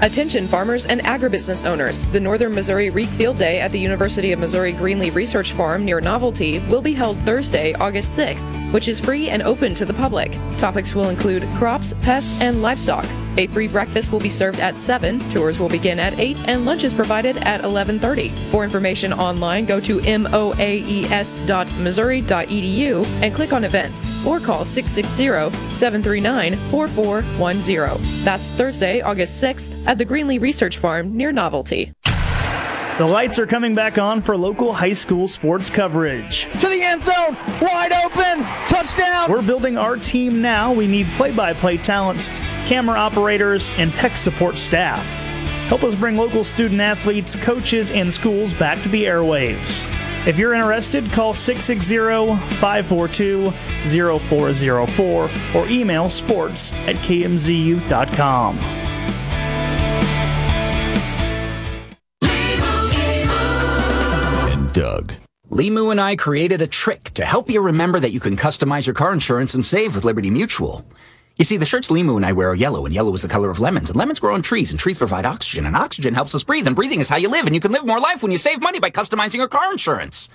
Attention farmers and agribusiness owners. The Northern Missouri REAP Field Day at the University of Missouri Greenlee Research Farm near Novelty will be held Thursday, August 6th, which is free and open to the public. Topics will include crops, pests, and livestock. A free breakfast will be served at 7, tours will begin at 8, and lunch is provided at 11:30. For information online, go to moaes.missouri.edu and click on events, or call 660-739-4410. That's Thursday, August 6th at the Greenlee Research Farm near Novelty. The lights are coming back on for local high school sports coverage. To the end zone, wide open, touchdown! We're building our team now. We need play-by-play talent, camera operators, and tech support staff. Help us bring local student athletes, coaches, and schools back to the airwaves. If you're interested, call 660-542-0404 or email sports@kmzu.com. Doug. Limu and I created a trick to help you remember that you can customize your car insurance and save with Liberty Mutual. You see, the shirts Limu and I wear are yellow, and yellow is the color of lemons, and lemons grow on trees, and trees provide oxygen, and oxygen helps us breathe, and breathing is how you live, and you can live more life when you save money by customizing your car insurance.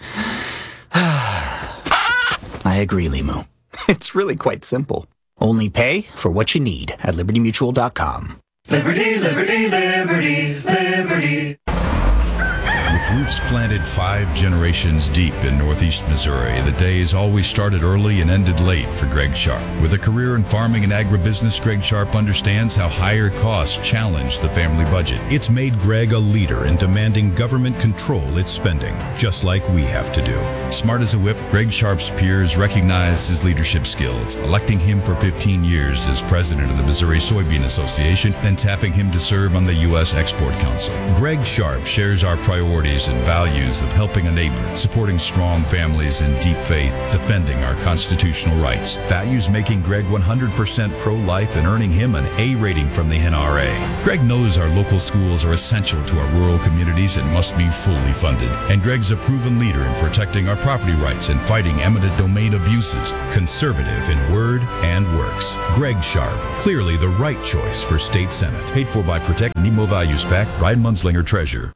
I agree, Limu. It's really quite simple. Only pay for what you need at libertymutual.com. Liberty, liberty, liberty, liberty. With roots planted 5 generations deep in northeast Missouri, the days always started early and ended late for Greg Sharp. With a career in farming and agribusiness, Greg Sharp understands how higher costs challenge the family budget. It's made Greg a leader in demanding government control its spending, just like we have to do. Smart as a whip, Greg Sharp's peers recognize his leadership skills, electing him for 15 years as president of the Missouri Soybean Association, then tapping him to serve on the U.S. Export Council. Greg Sharp shares our priorities and values of helping a neighbor, supporting strong families and deep faith, defending our constitutional rights. Values making Greg 100% pro-life and earning him an A rating from the NRA. Greg knows our local schools are essential to our rural communities and must be fully funded. And Greg's a proven leader in protecting our property rights and fighting eminent domain abuses. Conservative in word and works. Greg Sharp, clearly the right choice for state senate. Paid for by Protect Nemo Values PAC, Brian Munslinger, Treasurer.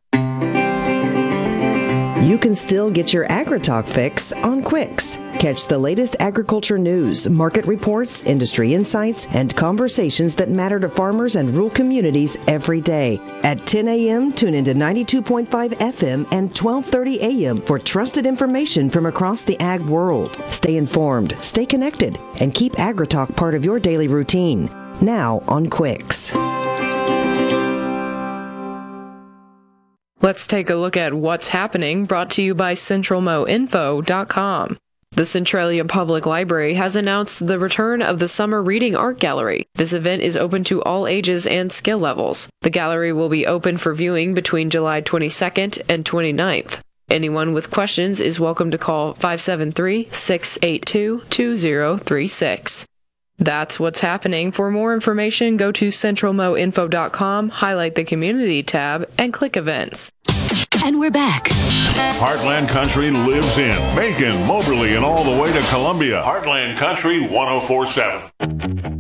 You can still get your AgriTalk fix on Quicks. Catch the latest agriculture news, market reports, industry insights, and conversations that matter to farmers and rural communities every day. At 10 a.m., tune into 92.5 FM and 12:30 a.m. for trusted information from across the ag world. Stay informed, stay connected, and keep AgriTalk part of your daily routine. Now on Quicks. Let's take a look at what's happening, brought to you by CentralMoInfo.com. The Centralia Public Library has announced the return of the Summer Reading Art Gallery. This event is open to all ages and skill levels. The gallery will be open for viewing between July 22nd and 29th. Anyone with questions is welcome to call 573-682-2036. That's what's happening. For more information, go to CentralMoInfo.com, highlight the Community tab, and click Events. And we're back. Heartland Country lives in Macon, Moberly, and all the way to Columbia. Heartland Country 104.7.